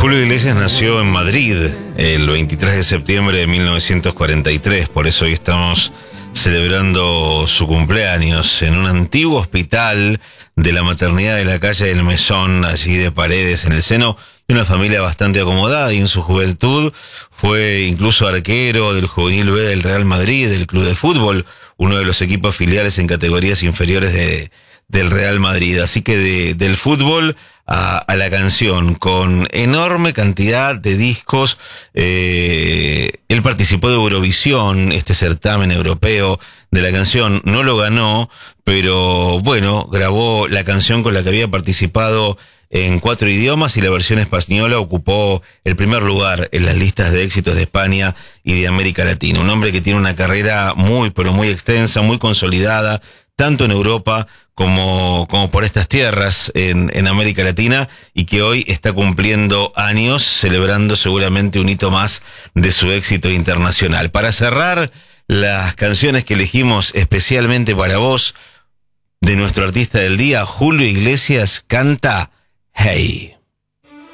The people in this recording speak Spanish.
Julio Iglesias nació en Madrid el 23 de septiembre de 1943, por eso hoy estamos celebrando su cumpleaños en un antiguo hospital de la maternidad de la calle del Mesón, allí de Paredes, en el seno de una familia bastante acomodada, y en su juventud fue incluso arquero del Juvenil B del Real Madrid, del club de fútbol, uno de los equipos filiales en categorías inferiores del Real Madrid. Así que del fútbol a la canción, con enorme cantidad de discos. Él participó de Eurovisión, este certamen europeo de la canción. No lo ganó, pero bueno, grabó la canción con la que había participado en 4 idiomas, y la versión española ocupó el primer lugar en las listas de éxitos de España y de América Latina. Un hombre que tiene una carrera muy, pero muy extensa, muy consolidada, tanto en Europa como por estas tierras en América Latina, y que hoy está cumpliendo años, celebrando seguramente un hito más de su éxito internacional. Para cerrar, las canciones que elegimos especialmente para vos, de nuestro artista del día, Julio Iglesias, canta Hey.